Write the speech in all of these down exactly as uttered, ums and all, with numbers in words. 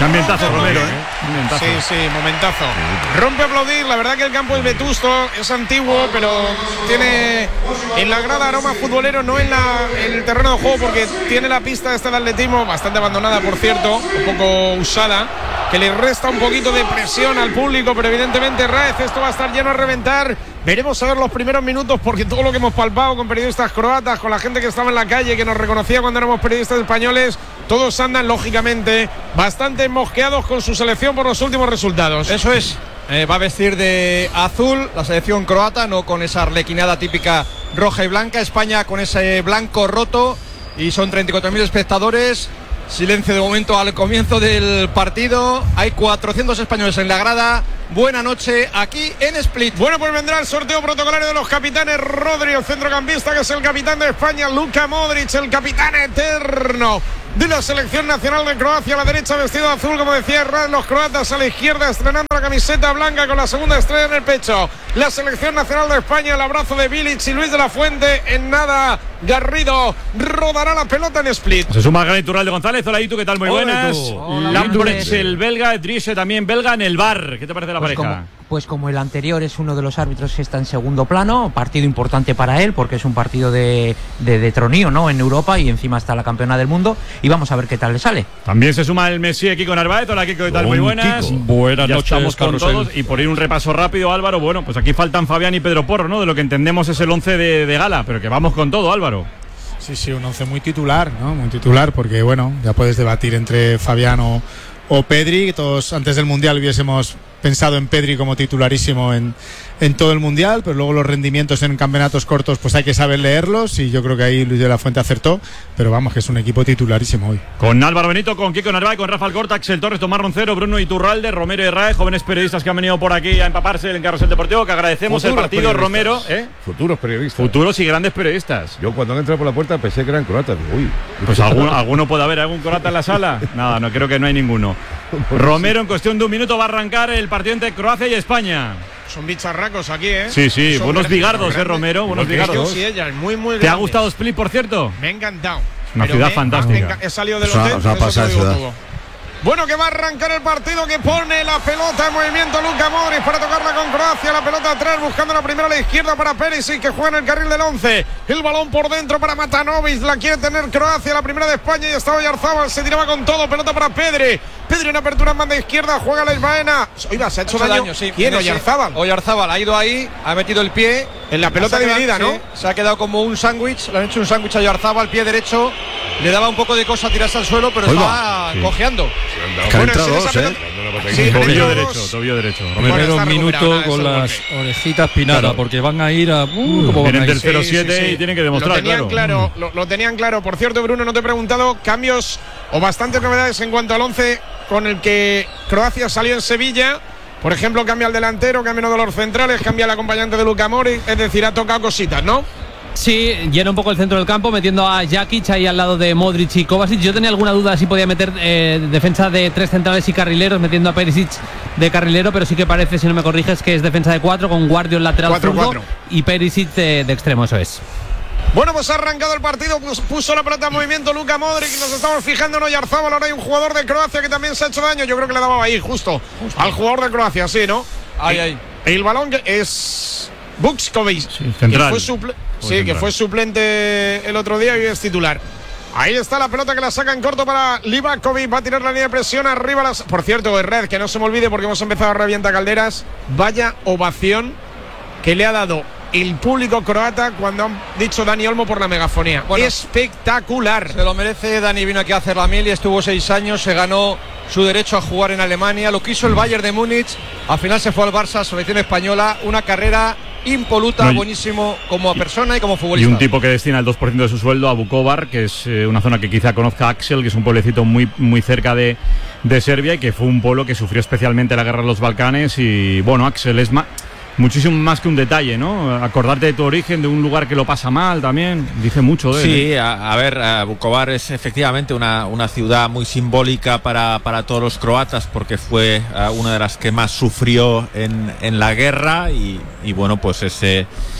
Qué ambientazo, Romero, ¿eh? Ambientazo. Sí, sí, momentazo. Rompe a aplaudir, la verdad que el campo es vetusto, es antiguo, pero tiene en la grada aroma futbolero, no en, la, en el terreno de juego, porque tiene la pista esta de atletismo, bastante abandonada, por cierto, un poco usada, que le resta un poquito de presión al público, pero evidentemente, Raez, esto va a estar lleno a reventar. Veremos a ver los primeros minutos, porque todo lo que hemos palpado con periodistas croatas, con la gente que estaba en la calle, que nos reconocía cuando éramos periodistas españoles, todos andan, lógicamente, bastante mosqueados con su selección por los últimos resultados. Eso es, eh, va a vestir de azul la selección croata, no con esa arlequinada típica roja y blanca. España con ese blanco roto, y son treinta y cuatro mil espectadores. Silencio de momento al comienzo del partido. Hay cuatrocientos españoles en la grada. Buena noche aquí en Split. Bueno, pues vendrá el sorteo protocolario de los capitanes. Rodri, el centrocampista, que es el capitán de España. Luka Modric, el capitán eterno de la selección nacional de Croacia. A la derecha, vestido de azul, como decía Herrera, los croatas. A la izquierda, estrenando la camiseta blanca con la segunda estrella en el pecho, la selección nacional de España. El abrazo de Bilic y Luis de la Fuente. En nada, Garrido rodará la pelota en Split. Se suma el gran Iturralde González. Hola, Itu, ¿qué tal? Muy Hola, buenas. Lambrets, Hola, el belga, Drische también belga en el bar. ¿Qué te parece la pues pareja? Como, pues como el anterior es uno de los árbitros que está en segundo plano, partido importante para él, porque es un partido de, de, de tronío, ¿no? En Europa, y encima está la campeona del mundo, y vamos a ver qué tal le sale. También se suma el Messi, Kiko Narváez. Hola, Kiko, ¿qué tal? Muy buenas. Kiko. Buenas ya noches, estamos con Carrusel. todos. Y por ir un repaso rápido, Álvaro, bueno, pues aquí faltan Fabián y Pedro Porro, ¿no? De lo que entendemos es el once de, de gala, pero que vamos con todo, Álvaro. Sí, sí, un once muy titular, ¿no? Muy titular, porque bueno, ya puedes debatir entre Fabián o, o Pedri. Todos antes del Mundial hubiésemos pensado en Pedri como titularísimo en, en todo el Mundial, pero luego los rendimientos en campeonatos cortos pues hay que saber leerlos, y yo creo que ahí Luis de la Fuente acertó, pero vamos, que es un equipo titularísimo hoy. Con Álvaro Benito, con Kiko Narváez, con Rafa Alcorta, Axel Torres, Tomás Roncero, Bruno Iturralde, Romero y Raez, jóvenes periodistas que han venido por aquí a empaparse en Carrusel Deportivo, que agradecemos Futuros el partido, periodistas. Romero. ¿eh? Futuros periodistas. Futuros y grandes periodistas. Yo cuando han entrado por la puerta pensé que eran croatas. Digo, uy. Pues alguno, alguno puede haber, algún croata en la sala. Nada, no creo que no hay ninguno. Romero, en cuestión de un minuto va a arrancar el partido entre Croacia y España. Son bicharracos aquí, ¿eh? Sí, sí, Son buenos grandes, bigardos, grandes. ¿eh, Romero? Buenos bigardos. Sí, ella, muy, muy ¿Te ha grandes. gustado Split, por cierto? Me ha encantado. Una Pero ciudad me- fantástica. me he salido del O sea, hotel. o sea, eso pasa te lo digo ciudad. todo. Bueno, que va a arrancar el partido, que pone la pelota en movimiento Luka Modric para tocarla con Croacia. La pelota atrás, buscando la primera a la izquierda para Perisic, que juega en el carril del once. El balón por dentro para Matanovic, la quiere tener Croacia, la primera de España, y estaba Oyarzabal, se tiraba con todo. Pelota para Pedri. Pedri en apertura en banda izquierda, juega la Isbaena. Oiga, se ha hecho, Ha hecho daño. daño, sí. ¿Quién? Sí. Oyarzabal. Oyarzabal ha ido ahí, ha metido el pie En la pelota Se ha quedado- dividida, ¿no? sí, se ha quedado como un sándwich, le han hecho un sándwich a Oyarzabal, pie derecho. Le daba un poco de cosa tirarse al suelo, pero Oiga. estaba Sí. cojeando. Que han Bueno, entrado sí, dos, esa ¿eh? pelota- Sí, han Tobillo entrado derecho, dos. tobillo derecho. Bueno, Romero. Primero está minuto recuperado, nada, con eso las golpe. orejitas pinadas, Claro. porque van a ir a. Uh, ¿cómo van Vienen a ir? del cero Sí, siete sí, sí. y tienen que demostrar, lo tenían claro. claro, lo, lo tenían claro. Por cierto, Bruno, no te he preguntado cambios o bastantes novedades en cuanto al once con el que Croacia salió en Sevilla. Por ejemplo, cambia el delantero, cambia uno de los centrales, cambia el acompañante de Luka Modric, es decir, ha tocado cositas, ¿no? Sí, llena un poco el centro del campo, metiendo a Jakic ahí al lado de Modric y Kovacic. Yo tenía alguna duda si podía meter eh, defensa de tres centrales y carrileros, metiendo a Perisic de carrilero, pero sí que parece, si no me corriges, que es defensa de cuatro, con Guardiol lateral Cuatro, zurdo cuatro. y Perisic de, de extremo, eso es. Bueno, pues ha arrancado el partido, pues puso la pelota en movimiento Luka Modric, y nos estamos fijando en Oyarzabal. Ahora hay un jugador de Croacia que también se ha hecho daño. Yo creo que le daba ahí, justo, al jugador de Croacia, sí, ¿no? Ahí, el, ahí. El balón que es Bukskovic, central. que fue suple- Fue sí, que central. fue suplente el otro día y hoy es titular. Ahí está la pelota que la saca en corto para Livakovic. Va a tirar la línea de presión arriba. Las... Por cierto, de red, que no se me olvide porque hemos empezado a revienta calderas. Vaya ovación que le ha dado el público croata cuando han dicho Dani Olmo por la megafonía. Bueno, espectacular. Se lo merece. Dani vino aquí a hacer la mil y estuvo seis años, se ganó su derecho a jugar en Alemania, lo quiso el Bayern de Múnich, al final se fue al Barça, selección española, una carrera impoluta, No, y- buenísimo como persona y como Y futbolista. un tipo que destina el dos por ciento de su sueldo a Vukovar, que es eh, una zona que quizá conozca Axel, que es un pueblecito muy, muy cerca de, de Serbia, y que fue un pueblo que sufrió especialmente la guerra de los Balcanes. Y bueno, Axel es ma- muchísimo más que un detalle, ¿no? Acordarte de tu origen, de un lugar que lo pasa mal también, dice mucho de él. Sí, a, a ver, eh, Vukovar es efectivamente una, una ciudad muy simbólica para, para todos los croatas, porque fue eh, una de las que más sufrió en, en la guerra y, y bueno, pues ese,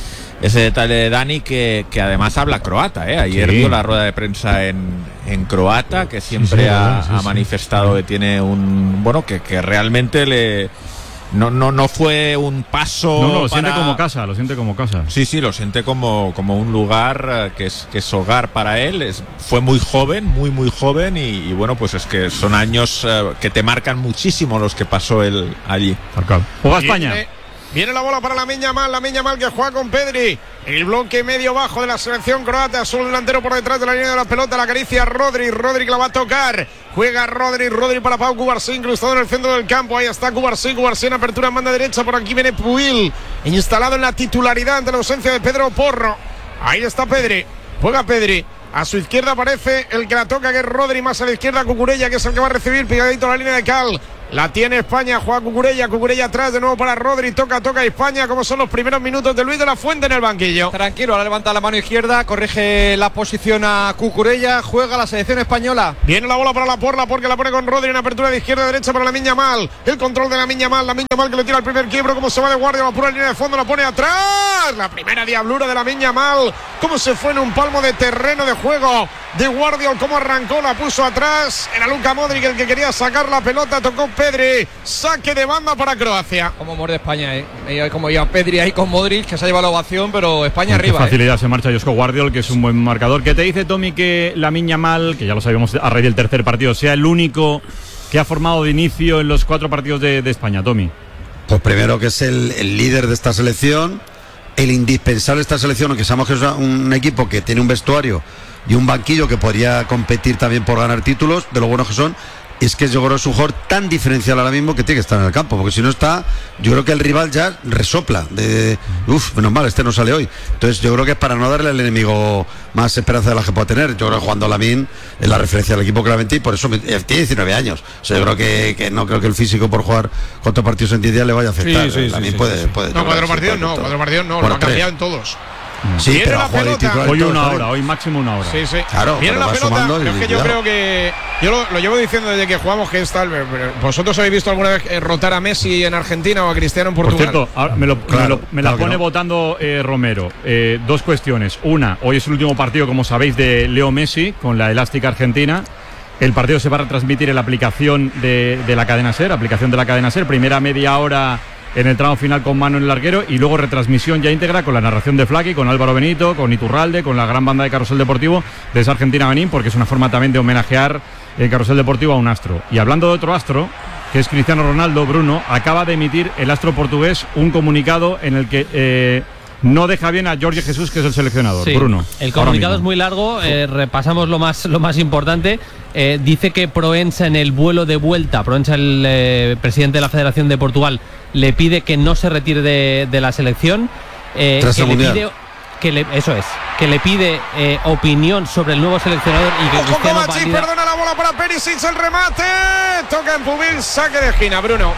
ese detalle de Dani que, que además habla croata, ¿eh? Ayer Sí. dio la rueda de prensa en, en croata, que siempre Sí, sí, ha, sí, ha sí. manifestado que tiene un... Bueno, que, que realmente le... No, no, no fue un paso. No, no, lo para... siente como casa, lo siente como casa. Sí, sí, lo siente como, como un lugar eh, que es, que es hogar para él. Es, fue muy joven, muy, muy joven. Y, y bueno, pues es que son años eh, que te marcan muchísimo los que pasó él allí. Juega España. Viene, viene la bola para la Miña Mal, la Miña Mal que juega con Pedri. El bloque medio bajo de la selección croata, solo delantero por detrás de la línea de la pelota, la acaricia Rodri, Rodri que la va a tocar. Juega Rodri, Rodri para Pau Cubarsí, incrustado en el centro del campo. Ahí está Cubarsí, Cubarsí en apertura en banda derecha. Por aquí viene Puil, instalado en la titularidad ante la ausencia de Pedro Porro. Ahí está Pedri, juega Pedri. A su izquierda aparece el que la toca, que es Rodri, más a la izquierda Cucurella, que es el que va a recibir, pegadito a la línea de Cal. La tiene España, juega Cucurella, Cucurella atrás, de nuevo para Rodri, toca, toca España, como son los primeros minutos de Luis de la Fuente en el banquillo. Tranquilo, ahora levanta la mano izquierda, corrige la posición a Cucurella, juega la selección española. Viene la bola para la Porla, porque la pone con Rodri en apertura de izquierda a derecha para la Miña Mal. El control de la Miña Mal, la Miña Mal que le tira el primer quiebro, como se va de guardia, va por la línea de fondo, la pone atrás. La primera diablura de la Miña Mal, como se fue en un palmo de terreno de juego de Guardiol, como arrancó, la puso atrás. Era Luka Modric el que quería sacar la pelota, tocó Pedri. Saque de banda para Croacia. Como muerde España, eh. Y como iba Pedri ahí con Modric, que se ha llevado la ovación, pero España Con qué arriba. facilidad eh. se marcha Josko Guardiol, que es un buen marcador. ¿Qué te dice, Tommy, que la Miña Mal, que ya lo sabíamos a raíz del tercer partido, sea el único que ha formado de inicio en los cuatro partidos de, de España, Tommy? Pues primero que es el, el líder de esta selección, el indispensable de esta selección, aunque sabemos que es un equipo que tiene un vestuario y un banquillo que podría competir también por ganar títulos, de lo buenos que son. Es que yo creo que es un jugador tan diferencial ahora mismo que tiene que estar en el campo, porque si no está, yo creo que el rival ya resopla de, uff, menos mal, este no sale hoy. Entonces yo creo que es para no darle al enemigo más esperanza de la que pueda tener. Yo creo que Juan Lamine es la referencia del equipo claramente, y por eso me, tiene diecinueve años. O sea, yo creo que, que no creo que el físico por jugar cuatro partidos en diez días le vaya a afectar. Sí, sí, Lamine sí, puede, sí, sí. puede, No, cuatro sí, partidos puede, no, todo. cuatro partidos no, Bueno, lo han tres. cambiado en todos. Sí, Viene pero la ha jugado de pelota. titular Hoy todos una también. hora, hoy máximo una hora. Sí, sí. Claro, Viene pero la va pelota, sumando y pero es que yo cuidado. creo que yo lo, lo llevo diciendo desde que jugamos, que es tal. ¿Vosotros habéis visto alguna vez eh, rotar a Messi en Argentina o a Cristiano en Por Portugal? cierto, ahora me, lo, Claro, me, lo- me la claro que pone no. votando eh, Romero. Eh, dos cuestiones. Una, hoy es el último partido, como sabéis, de Leo Messi con la elástica argentina. El partido se va a retransmitir en la aplicación de, de la cadena SER, aplicación de la cadena SER. Primera media hora en el tramo final con mano en el larguero, y luego retransmisión ya íntegra con la narración de Flaky, con Álvaro Benito, con Iturralde, con la gran banda de Carrusel Deportivo de esa Argentina Benín, porque es una forma también de homenajear el Carrusel Deportivo a un astro. Y hablando de otro astro, que es Cristiano Ronaldo, Bruno, acaba de emitir el astro portugués un comunicado en el que eh, no deja bien a Jorge Jesús, que es el seleccionador. Sí. Bruno. El ahora comunicado es mismo. muy largo, eh, repasamos lo más, lo más importante. Eh, dice que Proença, en el vuelo de vuelta, Proença, el eh, presidente de la Federación de Portugal, le pide que no se retire de, de la selección. Eh, Tras que el le Mundial. pide, que le, eso es, que le pide eh, opinión sobre el nuevo seleccionador y que Ojo, Cristiano Kovacic, valida- perdona la bola para Perisic, el remate. Toca en Pubil, saque de esquina, Bruno.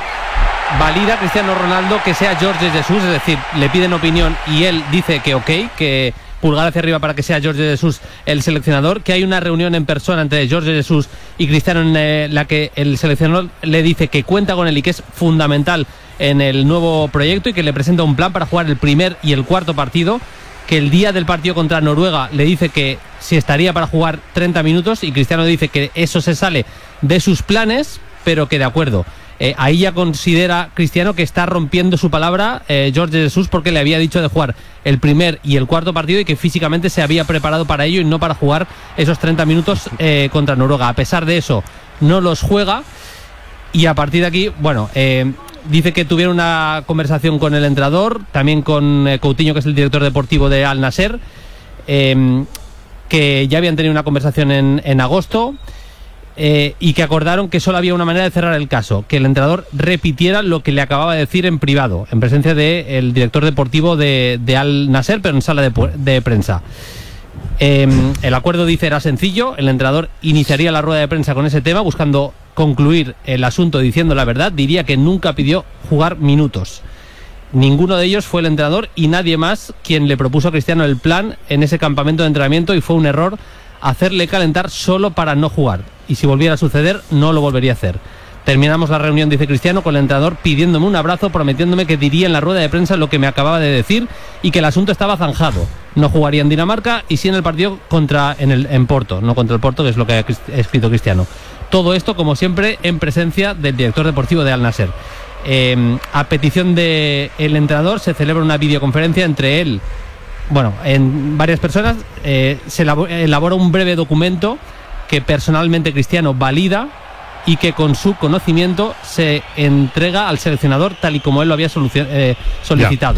valida Cristiano Ronaldo que sea Jorge Jesús, es decir, le piden opinión y él dice que ok, que pulgar hacia arriba para que sea Jorge Jesús el seleccionador, que hay una reunión en persona entre Jorge Jesús y Cristiano en eh, la que el seleccionador le dice que cuenta con él y que es fundamental en el nuevo proyecto y que le presenta un plan para jugar el primer y el cuarto partido, que el día del partido contra Noruega le dice que si estaría para jugar treinta minutos y Cristiano dice que eso se sale de sus planes, pero que de acuerdo. Eh, ahí ya considera Cristiano que está rompiendo su palabra eh, Jorge Jesús, porque le había dicho de jugar el primer y el cuarto partido y que físicamente se había preparado para ello y no para jugar esos treinta minutos eh, contra Noruega. A pesar de eso, no los juega y a partir de aquí, bueno, eh, dice que tuvieron una conversación con el entrenador, también con eh, Coutinho, que es el director deportivo de Al Nassr, eh, que ya habían tenido una conversación en, en agosto. Eh, y que acordaron que solo había una manera de cerrar el caso, que el entrenador repitiera lo que le acababa de decir en privado, en presencia del director deportivo de, de Al Nassr, pero en sala de, de prensa. Eh, el acuerdo, dice, era sencillo. El entrenador iniciaría la rueda de prensa con ese tema, buscando concluir el asunto diciendo la verdad. Diría que nunca pidió jugar minutos. Ninguno de ellos fue el entrenador y nadie más quien le propuso a Cristiano el plan en ese campamento de entrenamiento, y fue un error hacerle calentar solo para no jugar, y si volviera a suceder no lo volvería a hacer. Terminamos la reunión, dice Cristiano, con el entrenador pidiéndome un abrazo, prometiéndome que diría en la rueda de prensa lo que me acababa de decir y que el asunto estaba zanjado. No jugaría en Dinamarca y sí en el partido contra en, el, en Porto, no contra el Porto, que es lo que ha escrito Cristiano. Todo esto, como siempre, en presencia del director deportivo de Al Nassr. Eh, a petición del entrenador se celebra una videoconferencia entre él, bueno, en varias personas, eh, se elabora un breve documento que personalmente Cristiano valida y que con su conocimiento se entrega al seleccionador tal y como él lo había eh, solicitado.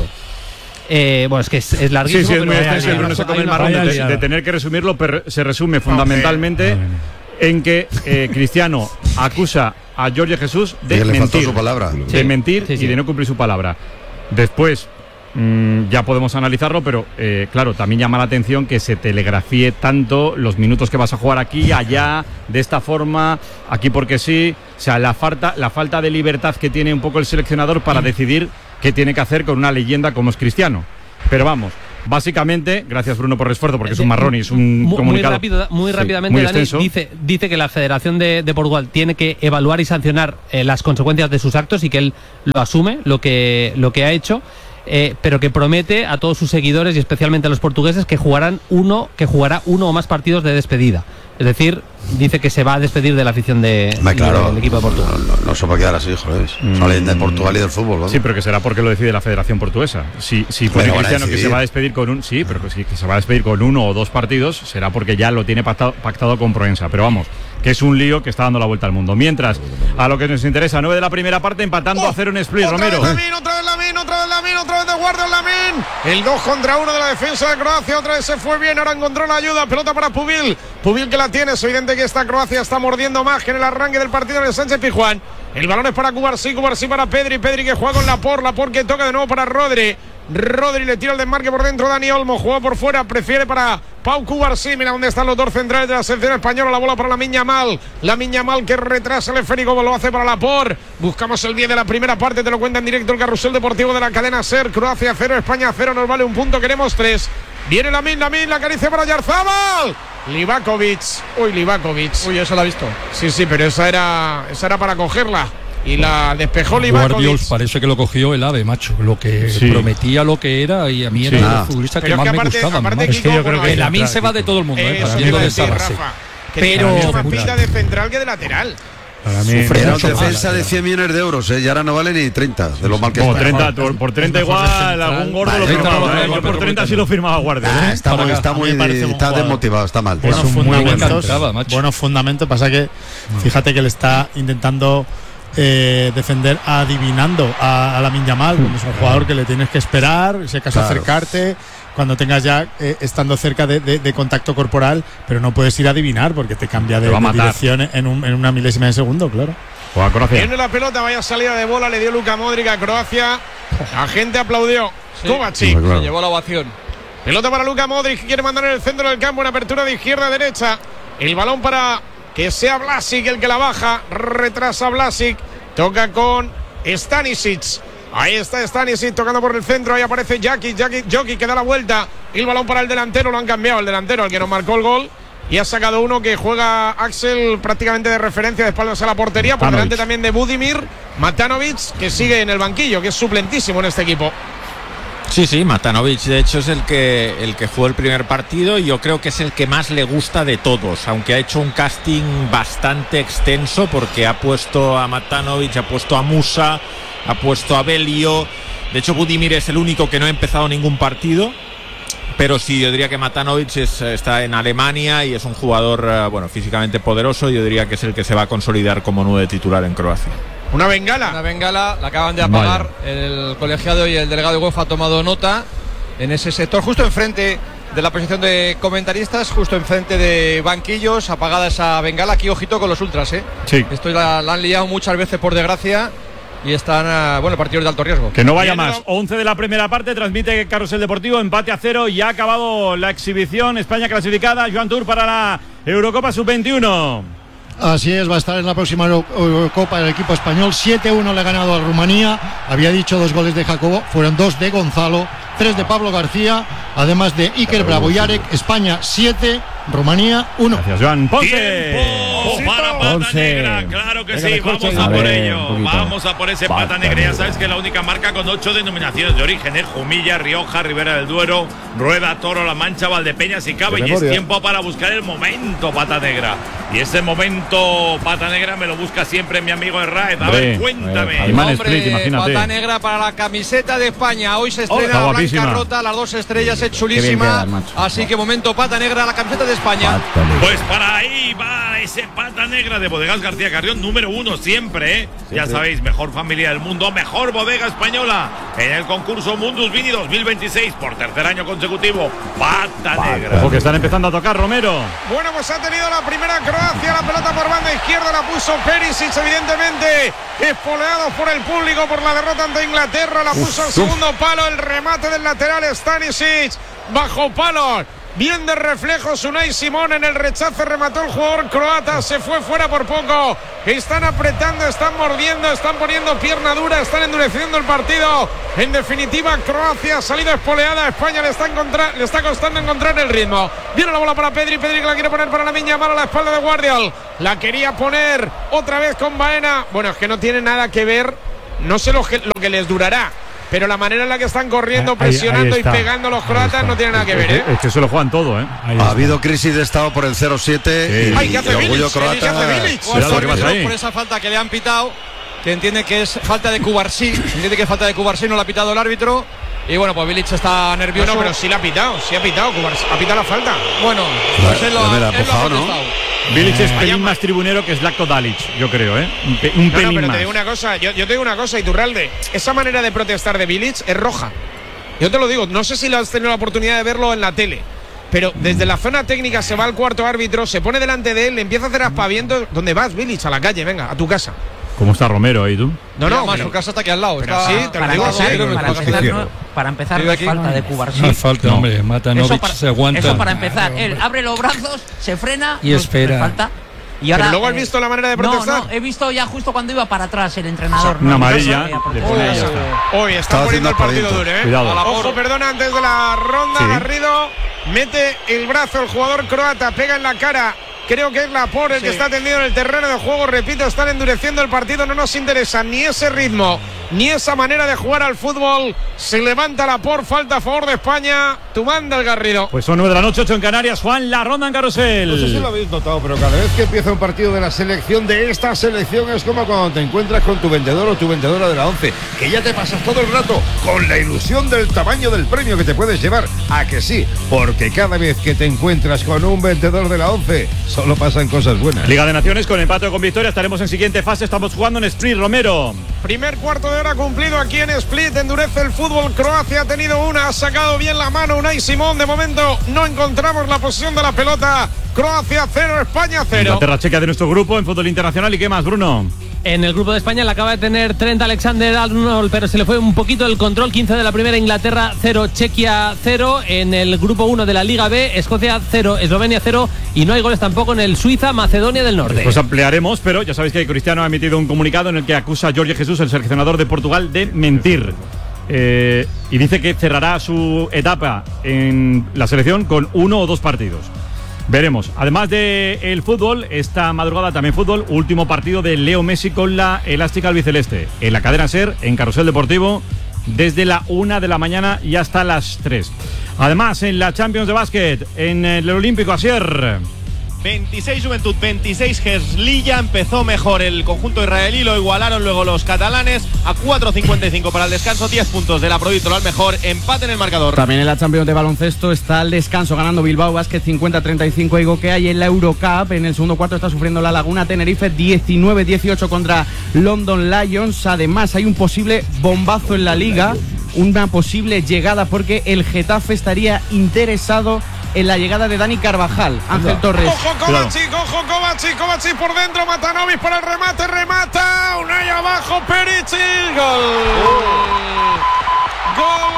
Eh, bueno, es que es, es larguísimo. Sí, sí, es pero muy extenso, el Bruno se come el marrón de, de tener que resumirlo, pero se resume fundamentalmente okay. en que eh, Cristiano acusa a Jorge Jesús de mentir, su palabra. de sí. mentir sí, sí. y de no cumplir su palabra. Después mmm, ya podemos analizarlo, pero eh, claro, también llama la atención que se telegrafíe tanto los minutos que vas a jugar aquí, allá, de esta forma, aquí porque sí. O sea, la falta, la falta de libertad que tiene un poco el seleccionador para mm. decidir qué tiene que hacer con una leyenda como es Cristiano. Pero vamos, básicamente, gracias Bruno por el esfuerzo, porque es un marrón y es un muy, comunicado. Muy, rápido, muy sí, rápidamente, muy Dani, dice, dice que la Federación de, de Portugal tiene que evaluar y sancionar eh, las consecuencias de sus actos y que él lo asume, lo que, lo que ha hecho. Eh, pero que promete a todos sus seguidores y especialmente a los portugueses que jugarán uno, que jugará uno o más partidos de despedida. Es decir, dice que se va a despedir de la afición de, Hombre, claro, del equipo de Portugal. No, no, no se va a quedar así, joder. Es mm. una leyenda de Portugal y del fútbol, ¿no? Sí, pero que será porque lo decide la Federación Portuguesa. Si, si pone Cristiano que se va a despedir con un, sí, pero que, sí, que se va a despedir con uno o dos partidos, será porque ya lo tiene pactado, pactado con Proensa. Pero vamos, que es un lío que está dando la vuelta al mundo. Mientras, a lo que nos interesa, nueve de la primera parte, empatando oh, a cero en Split, otra Romero. Vez Lamin, otra vez Lamin, otra vez Lamin, otra vez de guardia Lamin. El dos contra uno de la defensa de Croacia, otra vez se fue bien, ahora encontró la ayuda, pelota para Pubil. Pubil que la tiene, es evidente que esta Croacia está mordiendo más que en el arranque del partido en el Sánchez Pizjuán. El balón es para Cubarsí, Cubarsí para Pedri, Pedri que juega con Laporte, Laporte que toca de nuevo para Rodri. Rodri le tira el desmarque por dentro, Dani Olmo juega por fuera, prefiere para Pau Cubarsí. Mira dónde están los dos centrales de la selección española, la bola para Lamine Yamal, Lamine Yamal que retrasa el esférico, lo hace para Laporte. Buscamos el diez de la primera parte, te lo cuenta en directo el carrusel deportivo de la cadena SER. Croacia cero, España cero, nos vale un punto, queremos tres. Viene Lamine, Lamine, la acaricia para Yarzábal. Livakovic, uy Livakovic. Uy, eso la ha visto. Sí, sí, pero esa era, esa era para cogerla. Y la despejó Livakovic. Guardiols parece que lo cogió el ave, macho. Lo que sí. prometía lo que era y a mí era sí. el futbolista que más que aparte, me gustaba. Aparte, es que yo creo que el Lamin se va de todo el mundo, eh, partiendo de esa base. Pero es más pinta de central que de lateral. Para mí era una defensa de cien millones de euros, ¿eh? Y ahora no vale ni treinta, de lo mal que oh, está. treinta, por, por treinta igual, algún gordo vale, lo firmaba. ¿eh? Yo por treinta sí lo firmaba Guardia. Ah, está muy, está, muy está desmotivado, está mal. Buenos fundamentos, buenos fundamentos. Pasa que, fíjate que le está intentando eh, defender adivinando a, a Lamine Yamal, como es un jugador que le tienes que esperar, si acaso claro. acercarte. Cuando tengas ya eh, estando cerca de, de, de contacto corporal, pero no puedes ir a adivinar porque te cambia de, te de dirección en, un, en una milésima de segundo, claro. O Croacia. Tiene la pelota, vaya salida de bola, le dio Luka Modric a Croacia. La gente aplaudió. Sí, Kovacic claro. se llevó la ovación. Pelota para Luka Modric, quiere mandar en el centro del campo en apertura de izquierda a derecha. El balón para que sea Vlasic el que la baja, retrasa Vlasic, toca con Stanisic. Ahí está Stanisic tocando por el centro, ahí aparece Jaki, Jaki, Joki que da la vuelta. El balón para el delantero, lo han cambiado el delantero, el que nos marcó el gol. Y ha sacado uno que juega Axel prácticamente de referencia de espaldas a la portería. Matanovic. Por delante también de Budimir Matanovic, que sigue en el banquillo, que es suplentísimo en este equipo. Sí, sí, Matanovic de hecho es el que, el que jugó el primer partido y yo creo que es el que más le gusta de todos, aunque ha hecho un casting bastante extenso porque ha puesto a Matanovic, ha puesto a Musa, ha puesto a Belio. De hecho Budimir es el único que no ha empezado ningún partido, pero sí, yo diría que Matanovic es, está en Alemania y es un jugador bueno, físicamente poderoso. Yo diría que es el que se va a consolidar como nueve titular en Croacia. Una bengala. Una bengala, la acaban de apagar. Vale. El colegiado y el delegado de UEFA ha tomado nota en ese sector, justo enfrente de la posición de comentaristas, justo enfrente de banquillos, apagada esa bengala. Aquí ojito con los ultras, ¿eh? Sí. Esto la, la han liado muchas veces por desgracia y están, bueno, partidos de alto riesgo. Que no vaya más. once de la primera parte, transmite Carrusel Deportivo, empate a cero y ha acabado la exhibición. España clasificada, Joan Tour para la Eurocopa sub veintiuno. Así es, va a estar en la próxima Eurocopa el equipo español. siete uno le ha ganado a Rumanía. Había dicho dos goles de Jacobo, fueron dos de Gonzalo, tres de Pablo García, además de Iker Bravo y Arek. España siete, Rumanía uno. Gracias, Joan. Ponce. Tiempo para pata negra, claro que sí, vamos a por ello. Vamos a por ese pata negra. Ya sabes que es la única marca con ocho denominaciones de origen, ¿eh? Jumilla, Rioja, Ribera del Duero, Rueda, Toro, La Mancha, Valdepeñas y Cava. Y es tiempo para buscar el momento pata negra. Y ese momento pata negra me lo busca siempre mi amigo Herráez. A ver, cuéntame. Hombre, Split, imagínate. Pata negra para la camiseta de España. Hoy se estrena oh, la blanca rota, las dos estrellas, es chulísima. Quedas, Así que momento pata negra, la camiseta de España. Pues para ahí va ese pata negra de Bodegas García Carrión, número uno siempre, ¿eh? Siempre. Ya sabéis, mejor familia del mundo, mejor bodega española en el concurso Mundus Vini dos mil veintiséis por tercer año consecutivo. Pata, pata negra. Ojo que están empezando a tocar, Romero. Bueno, pues ha tenido la primera Croacia, la pelota por banda izquierda la puso Perisic, evidentemente espoleado por el público por la derrota ante Inglaterra, la puso al segundo palo, el remate del lateral Stanisic, bajo palo. Bien de reflejos Unai Simón en el rechace, remató el jugador croata, se fue fuera por poco. Están apretando, están mordiendo, están poniendo pierna dura, están endureciendo el partido. En definitiva, Croacia ha salido espoleada, a España le está, encontrar, le está costando encontrar el ritmo. Viene la bola para Pedri, Pedri que la quiere poner para la Miña Mal a la espalda de Guardiol. La quería poner otra vez con Baena. Bueno, es que no tiene nada que ver, no sé lo que, lo que les durará. Pero la manera en la que están corriendo, presionando ahí, ahí y pegando los croatas no tiene nada que ver, ¿eh? Es que se lo juegan todo, ¿eh? Ha habido crisis de estado por el cero siete sí. y, Ay, ¿qué hace y orgullo croata. ¿Qué hace Bilic? Por esa falta que le han pitado, que entiende que es falta de Cubarsí, entiende que es falta de Cubarsí, no la ha pitado el árbitro. Y bueno, pues Bilic está nervioso. No, pero sí la ha pitado, sí ha pitado, Cubarsí, ha pitado la falta. Bueno, pues él lo ha empujado, ¿no? Bilic es pelín más tribunero que Zlatko Dalic, yo creo, ¿eh? Un, pe un no, pelín no, pero más. te digo una cosa, yo, yo te digo una cosa, Iturralde. Esa manera de protestar de Bilic es roja. Yo te lo digo, no sé si lo has tenido la oportunidad de verlo en la tele, pero desde la zona técnica se va al cuarto árbitro, se pone delante de él, le empieza a hacer aspavientos. ¿Dónde vas, Bilic? A la calle, venga, a tu casa. ¿Cómo está Romero ahí tú? No, no, más su casa está aquí al lado. Está, sí, te lo digo, para, sí, para, empezar, no, para empezar, no es falta de Cubarsí. No es falta, hombre. Matanovic se aguanta. Eso para empezar. Él abre los brazos, se frena y espera. No es falta. Y ahora, pero luego has visto la manera de protestar. No, no, he visto ya justo cuando iba para atrás el entrenador. Una no, amarilla. Hoy está poniendo el partido duro, ¿eh? Cuidado. Ojo, perdona, antes de la ronda, sí. Garrido mete el brazo el jugador croata, pega en la cara. Creo que es Laporte el sí. que está tendido en el terreno de juego. Repito, están endureciendo el partido. No nos interesa ni ese ritmo, ni esa manera de jugar al fútbol. Se levanta Laporte, falta a favor de España. Tú manda el Garrido. Pues son nueve de la noche, ocho en Canarias. Juan, la ronda en carrusel. No sé si lo habéis notado, pero cada vez que empieza un partido de la selección, de esta selección, es como cuando te encuentras con tu vendedor o tu vendedora de la once, que ya te pasas todo el rato con la ilusión del tamaño del premio que te puedes llevar. ¿A que sí? Porque cada vez que te encuentras con un vendedor de la once, solo pasan cosas buenas. Liga de Naciones con empate o con victoria. Estaremos en siguiente fase. Estamos jugando en Split, Romero. Primer cuarto de hora cumplido aquí en Split. Endurece el fútbol. Croacia ha tenido una. Ha sacado bien la mano Unai Simón. De momento no encontramos la posición de la pelota. Croacia cero, España cero. Inglaterra checa de nuestro grupo en fútbol internacional. ¿Y qué más, Bruno? En el grupo de España la acaba de tener Trent Alexander-Arnold, pero se le fue un poquito el control. quince de la primera, Inglaterra cero, Chequia cero. En el grupo uno de la Liga B, Escocia cero, Eslovenia cero. Y no hay goles tampoco en el Suiza-Macedonia del Norte. Pues ampliaremos, pero ya sabéis que Cristiano ha emitido un comunicado en el que acusa a Jorge Jesús, el seleccionador de Portugal, de mentir. Eh, y dice que cerrará su etapa en la selección con uno o dos partidos. Veremos. Además del el fútbol, esta madrugada también fútbol, último partido de Leo Messi con la elástica albiceleste. En la cadena SER, en Carrusel Deportivo, desde la una de la mañana y hasta las tres. Además, en la Champions de Básquet, en el Olímpico Asier. veintiséis Juventud, veintiséis Herzliya. Empezó mejor el conjunto israelí, lo igualaron luego los catalanes a cuatro cincuenta y cinco para el descanso. diez puntos de la Prodítolo al mejor, empate en el marcador. También en la Champions de baloncesto está el descanso, ganando Bilbao Basket cincuenta a treinta y cinco a Igokea. Y en la Eurocup en el segundo cuarto está sufriendo la Laguna Tenerife diecinueve dieciocho contra London Lions. Además hay un posible bombazo en la liga, una posible llegada, porque el Getafe estaría interesado en la llegada de Dani Carvajal. Ángel no. Torres. Ojo Kovacic, claro. ojo Kovacic, Kovacic por dentro, Matanovic para el remate, remata, Unai abajo, Perisic, gol. Oh. Gol.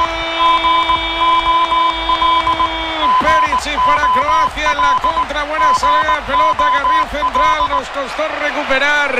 Perisic para Croacia en la contra, buena salida de pelota, carril central, nos costó recuperar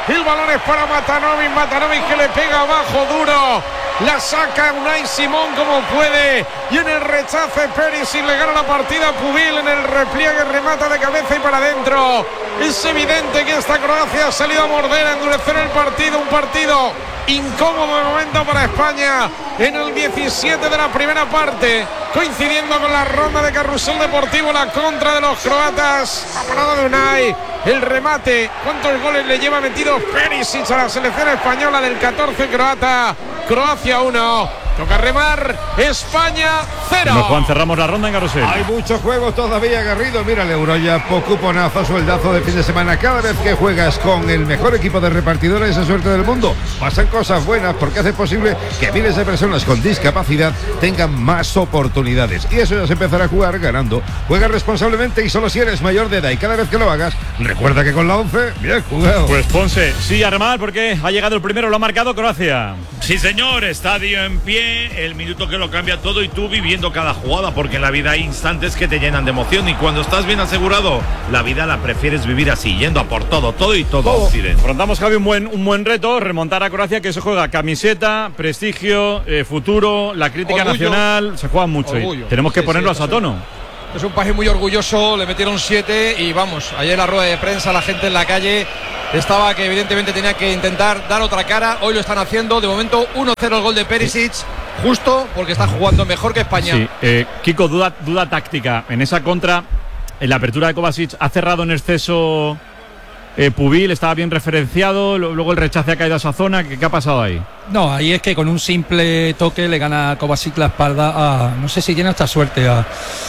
El balón es para Matanovic. Matanovic que le pega abajo duro. La saca Unai Simón como puede. Y en el rechace Perisic le gana la partida a Pubil. En el repliegue remata de cabeza y para adentro. Es evidente que esta Croacia ha salido a morder, a endurecer el partido. Un partido incómodo de momento para España. En el diecisiete de la primera parte, coincidiendo con la ronda de Carrusel Deportivo, la contra de los croatas. La parada de Unai. El remate. ¿Cuántos goles le lleva metido Perisic a la selección española del catorce croata? Croacia uno. Toca remar. España cero. Bueno, Juan, cerramos la ronda en Carrusel. Hay muchos juegos todavía, Garrido. Mira el Euro ya, cuponazo, sueldazo de fin de semana. Cada vez que juegas con el mejor equipo de repartidores de suerte del mundo, pasan cosas buenas porque hace posible que miles de personas con discapacidad tengan más oportunidades. Y eso ya se empezará a jugar ganando. Juega responsablemente y solo si eres mayor de edad. Y cada vez que lo hagas, recuerda que con la once, bien jugado. Pues Ponce, sí, a remar porque ha llegado el primero, lo ha marcado Croacia. Sí, señor, estadio en pie, el minuto que lo cambia todo y tú viviendo cada jugada, porque en la vida hay instantes que te llenan de emoción y cuando estás bien asegurado, la vida la prefieres vivir así, yendo a por todo, todo y todo. Oh, Occidente. afrontamos, Javi, un buen, un buen reto, remontar a Croacia, que se juega camiseta, prestigio, eh, futuro, la crítica Orgullo. nacional, se juega mucho Orgullo. y tenemos que Sí, ponerlos sí, a tono. Es un país muy orgulloso, le metieron siete y vamos, ayer en la rueda de prensa la gente en la calle estaba que evidentemente tenía que intentar dar otra cara, hoy lo están haciendo, de momento uno cero el gol de Perisic, justo porque está jugando mejor que España. Sí, eh, Kiko, duda, duda táctica, en esa contra, en la apertura de Kovacic, ha cerrado en exceso eh, Pubil, estaba bien referenciado, luego el rechace ha caído a esa zona, ¿qué, qué ha pasado ahí? No, ahí es que con un simple toque le gana Kovacic la espalda a, no sé si tiene esta suerte, a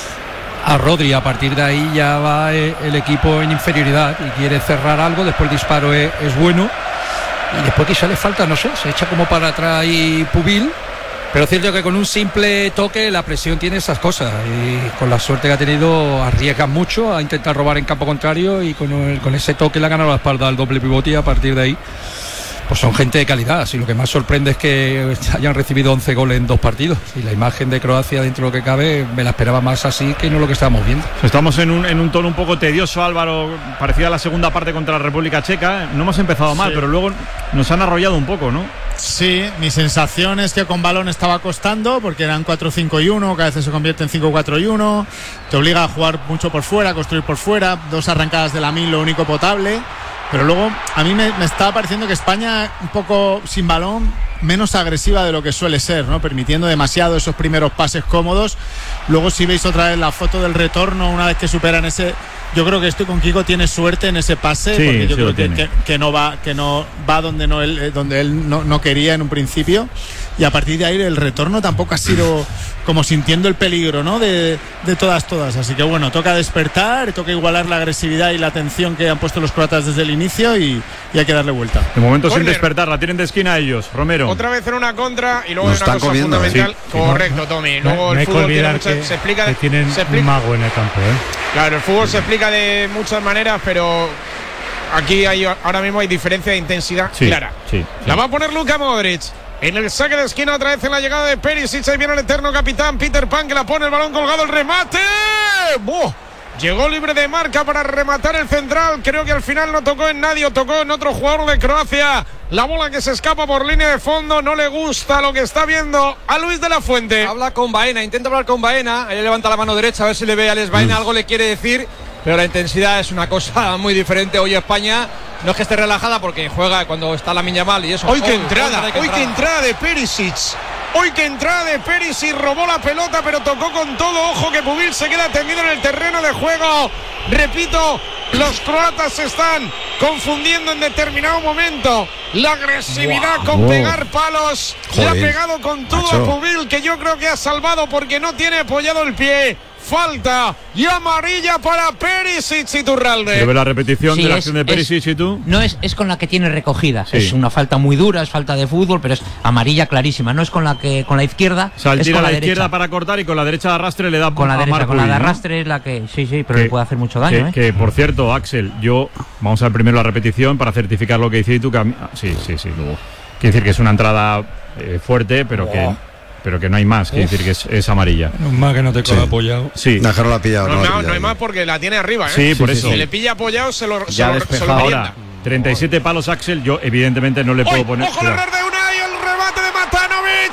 a Rodri. A partir de ahí ya va el equipo en inferioridad y quiere cerrar algo, después el disparo es, es bueno y después quizá le falta, no sé, se echa como para atrás y Pubil, pero es cierto que con un simple toque la presión tiene esas cosas y con la suerte que ha tenido arriesga mucho a intentar robar en campo contrario y con, el, con ese toque le ha ganado la espalda al doble pivote y a partir de ahí pues son gente de calidad. Y lo que más sorprende es que hayan recibido once goles en dos partidos. Y la imagen de Croacia, dentro de lo que cabe, me la esperaba más así que no lo que estábamos viendo. Estamos en un, en un tono un poco tedioso, Álvaro, parecida a la segunda parte contra la República Checa. No hemos empezado mal, sí, pero luego nos han arrollado un poco, ¿no? Sí, mi sensación es que con balón estaba costando, porque eran cuatro cinco y uno, que a veces se convierte en cinco cuatro y uno. Te obliga a jugar mucho por fuera, a construir por fuera. Dos arrancadas de Lamine, lo único potable. Pero luego a mí me, me estaba pareciendo que España, un poco sin balón, menos agresiva de lo que suele ser, ¿no? Permitiendo demasiado esos primeros pases cómodos. Luego, si veis otra vez la foto del retorno, una vez que superan ese, yo creo que estoy con Kiko, tiene suerte en ese pase, sí, porque yo sí creo que, que, que no va, que no va donde no él, donde él no, no quería en un principio. Y a partir de ahí el retorno tampoco ha sido como sintiendo el peligro, ¿no? De, de todas, todas. Así que bueno, toca despertar, toca igualar la agresividad y la atención que han puesto los croatas desde el inicio y, y hay que darle vuelta. De momento Corner. Sin despertar, la tienen de esquina ellos, Romero. Otra vez en una contra y luego Nos en una están cosa comiendo, fundamental. sí. Correcto, Tommy. Luego no, el no fútbol tiene mucha, muchas, se explica, que tienen se explica, un mago en el campo, ¿eh? Claro, el fútbol se explica de muchas maneras, pero aquí hay, ahora mismo hay diferencia de intensidad sí, clara. Sí, sí. La va a poner Luka Modric. En el saque de esquina otra vez en la llegada de Perisic. Ahí viene el eterno capitán Peter Pan, que la pone, el balón colgado, el remate. ¡Buah! Llegó libre de marca para rematar el central. Creo que al final no tocó en nadie, o tocó en otro jugador de Croacia. La bola que se escapa por línea de fondo. No le gusta lo que está viendo a Luis de la Fuente. Habla con Baena, intenta hablar con Baena. Él levanta la mano derecha a ver si le ve a Alex Baena. Mm. Algo le quiere decir, pero la intensidad es una cosa muy diferente. Hoy España no es que esté relajada porque juega cuando está la miña mal y eso. Hoy que entrada, hoy que entrada de Perisic. Hoy que entrada de Perisic, robó la pelota pero tocó con todo. Ojo que Pubil se queda tendido en el terreno de juego. Repito, los croatas se están confundiendo en determinado momento. La agresividad wow, con wow. pegar palos. Joder, le ha pegado con todo macho. a Pubil, que yo creo que ha salvado porque no tiene apoyado el pie. Falta y amarilla para Perisic y Turralde. ¿Quiero ver la repetición sí, de la acción de Perisic es, y tú? No es, es con la que tiene recogida. Sí. Es una falta muy dura, es falta de fútbol, pero es amarilla clarísima. No es con la que con la izquierda. O sea, él es tira con la, la izquierda derecha. para cortar y con la derecha de arrastre le da con la a derecha, Marco con la de ¿no? arrastre es la que sí, sí, pero que, le puede hacer mucho daño. Que, ¿eh? que por cierto, Axel, yo vamos a ver primero la repetición para certificar lo que dices tú. Que a mí, sí, sí, sí. Luego quiere decir que es una entrada eh, fuerte, pero oh. que. Pero que no hay más, quiere decir que es, es amarilla. No más que no te coja sí. apoyado. Sí. No, no la ha pillado. No, no, no, pillado. no hay más porque la tiene arriba, ¿eh? Sí, por sí, eso. Si le pilla apoyado, se lo, se ya lo, se lo Ahora, treinta y siete palos Axel, yo evidentemente no le puedo ¡Uy! poner. ¡Ojo el error de Unai! ¡El remate de Matanovic!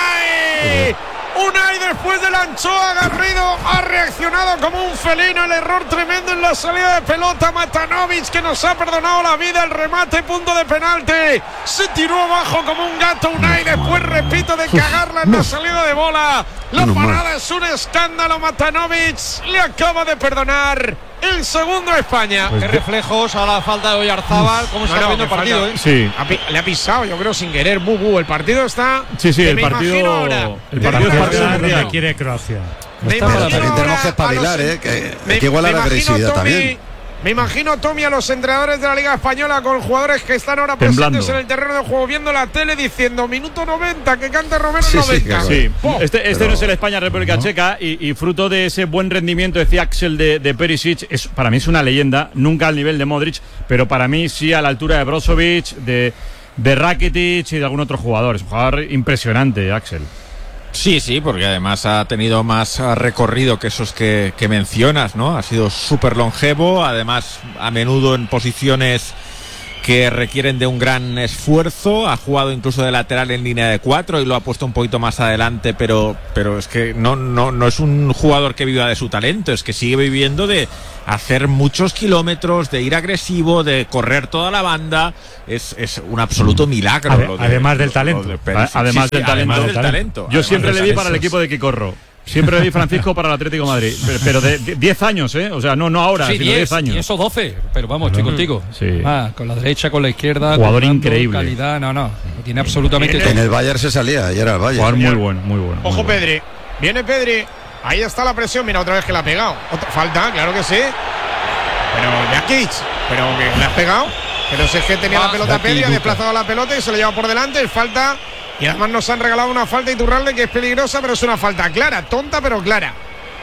¡Unai! Unai después de la anchoa Garrido ha reaccionado como un felino. El error tremendo en la salida de pelota. Matanovic, que nos ha perdonado la vida. El remate, punto de penalti. Se tiró abajo como un gato Unai. Después, repito, de cagarla en la salida de bola. La parada es un escándalo. Matanovic le acaba de perdonar el segundo a España. Pues Qué reflejos a la falta de Oyarzábal. ¿Cómo se está viendo el partido? ¿eh? Sí. Ha, le ha pisado, yo creo, sin querer. Bubu. El partido está. Sí, sí, el me partido. Ahora, El partido es donde quiere Croacia. Me Pero también ahora tenemos que espabilar, los, ¿eh? Que me, hay que igualar me la agresividad Tommy, también. Me imagino, Tommy, a los entrenadores de la Liga Española con jugadores que están ahora Temblando. presentes en el terreno de juego, viendo la tele, diciendo minuto noventa, que cante Romero Sí, sí, noventa. claro. Sí, ¡Pum! este, este Pero- no es el España-República Checa y, y fruto de ese buen rendimiento, decía Axel, de, de Perisic, es, para mí es una leyenda, nunca al nivel de Modric, pero para mí sí a la altura de Brozovic, de, de Rakitic y de algún otro jugador. Es un jugador impresionante, Axel. Sí, sí, porque además ha tenido más ah, recorrido que esos que, que mencionas, ¿no? Ha sido súper longevo, además a menudo en posiciones que requieren de un gran esfuerzo. Ha jugado incluso de lateral en línea de cuatro y lo ha puesto un poquito más adelante, pero, pero es que no, no, no es un jugador que viva de su talento, es que sigue viviendo de hacer muchos kilómetros, de ir agresivo, de correr toda la banda. Es, es un absoluto milagro. Ade- lo de- además del lo- talento. lo de Perisic. Además Sí, sí, del talento. además del talento. Yo Además siempre del le di para el talento. equipo de Quicorro. Siempre le di Francisco para el Atlético de Madrid. Pero, pero de diez años, ¿eh? O sea, no, no ahora, Sí, sino diez años. diez o doce, pero vamos, estoy contigo. Sí. Ah, con la derecha, con la izquierda. Jugador tocando, increíble. Calidad, no, no. Tiene absolutamente todo. En el Bayern se salía, y era el Bayern. Jugador muy bueno, muy bueno. Ojo, muy bueno. Pedri. Viene Pedri. Ahí está la presión. Mira, otra vez que la ha pegado. Otra, falta, claro que sí. Pero Jakic. Pero que le has pegado. Pero si es que tenía Ah, la pelota Jaki, Pedri, ha Luka. desplazado la pelota y se la lleva por delante. Es falta. Y además nos han regalado una falta Iturralde que es peligrosa, pero es una falta clara. Tonta, pero clara.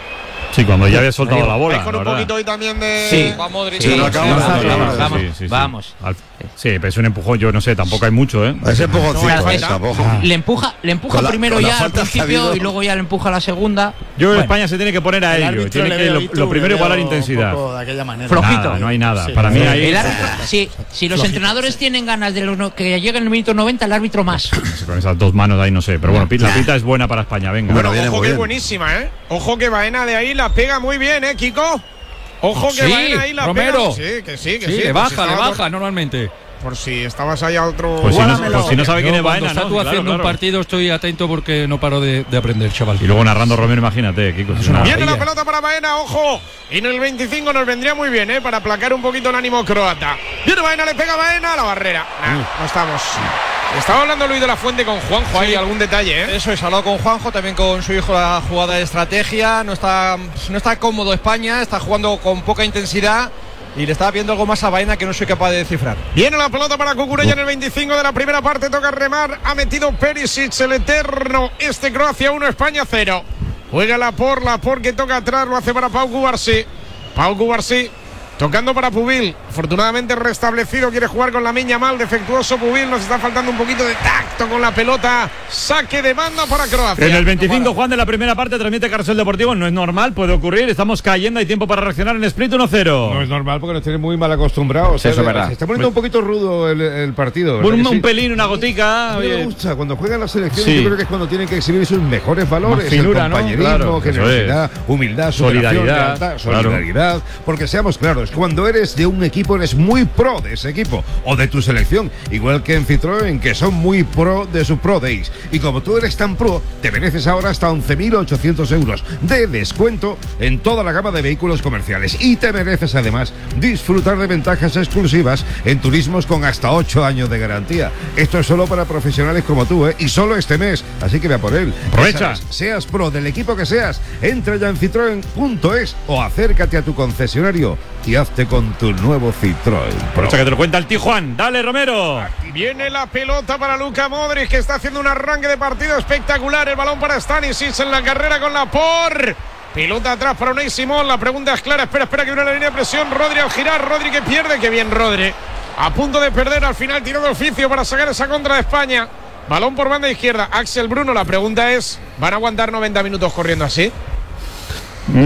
Sí, cuando ya había soltado la bola. Vais con la un verdad. poquito hoy también de. Sí. Va Modric. Sí, lo sí, acabamos de vamos, hacer, vamos, sí, vamos, sí, sí. vamos. Al- Sí, pero es un empujón, yo no sé, tampoco hay mucho, ¿eh? Ese empujoncito, No, eh, es- tampoco. Le empuja, le empuja Con la- primero con la ya al falta que ha principio habido. y luego ya le empuja a la segunda. Yo Bueno, España se tiene que poner a El ello. árbitro Tiene le que veo lo, ahí tú, lo primero le veo igualar un intensidad. poco de aquella manera. Flojito. Nada, no hay nada. Sí, Para mí sí. ahí el árbitro- sí, si los entrenadores tienen ganas de los no- que llegue en el minuto noventa, el árbitro más. con esas dos manos ahí no sé, pero bueno, la pita es buena para España, venga. Bueno, viene ojo muy que es bien. buenísima, ¿eh? Ojo que Baena de ahí la pega muy bien, ¿eh, Kiko? Ojo que Sí, Baena ahí la Romero. pega. Sí, que sí, que Sí, sí. le Por si baja, le estaba- baja normalmente. Por si estabas ahí a otro. Pues si no, Guárdamelo. pues si no sabe quién Yo es cuando Baena, estás ¿no? tú Claro, haciendo un claro. partido estoy atento porque no paro de, de aprender, chaval. Y luego narrando Romero, imagínate, Kiko. Es una Viene la maravilla. pelota para Baena, ojo. Y en el veinticinco nos vendría muy bien, ¿eh? Para aplacar un poquito el ánimo croata. Viene Baena, le pega Baena a la barrera. Nah, no estamos. Estaba hablando Luis de la Fuente con Juanjo, hay algún detalle, ¿eh? Eso es, hablado con Juanjo, también con su hijo la jugada de estrategia. No está, no está cómodo España, está jugando con poca intensidad y le estaba viendo algo más a Baena que no soy capaz de descifrar. Viene la pelota para Cucurella en el veinticinco de la primera parte. Toca remar. Ha metido Perisic, el eterno. Este Croacia uno, España cero. Juega la por, la por que toca atrás. Lo hace para Pau Cubarsí. Pau Cubarsí tocando para Pubil. Afortunadamente restablecido. Quiere jugar con la miña mal. Defectuoso Pubil. Nos está faltando un poquito de tacto con la pelota. Saque de banda para Croacia. En el veinticinco, Juan, de la primera parte, transmite Carrusel Deportivo. No es normal, puede ocurrir. Estamos cayendo, hay tiempo para reaccionar en Split uno cero. No es normal porque nos tienen muy mal acostumbrados. Sí, eso es ¿eh? verdad. Se está poniendo un poquito rudo el, el partido. ¿verdad Un, que sí? un pelín, una gotica. A mí me oye. gusta, cuando juegan las selecciones Sí. yo creo que es cuando tienen que exhibir sus mejores valores, Más finura, el ¿no? compañerismo, Claro, generosidad, humildad, superación, Solidaridad, lealtad, claro. solidaridad, porque seamos claros, cuando eres de un equipo eres muy pro de ese equipo o de tu selección, igual que en Citroën, que son muy pro de su Pro Days, y como tú eres tan pro, te mereces ahora hasta once mil ochocientos euros de descuento en toda la gama de vehículos comerciales, y te mereces además disfrutar de ventajas exclusivas en turismos con hasta ocho años de garantía. Esto es solo para profesionales como tú, ¿eh? Y solo este mes, así que ve a por él. Aprovecha. Ya sabes, seas pro del equipo que seas, entra ya en citroen punto es o acércate a tu concesionario y hazte con tu nuevo Citroën Pro. Aprovecha que te lo cuenta el tío Juan. Dale, Romero. Y viene la pelota para Luka Modric, que está haciendo un arranque de partido espectacular. El balón para Stanisic en la carrera con la por. Pelota atrás para Unai Simón. La pregunta es clara. Espera, espera que viene la línea de presión. Rodri al girar. Rodri que pierde. Qué bien, Rodri. A punto de perder. Al final tiró de oficio para sacar esa contra de España. Balón por banda izquierda. Axel Bruno. La pregunta es: ¿van a aguantar noventa minutos corriendo así? Mm.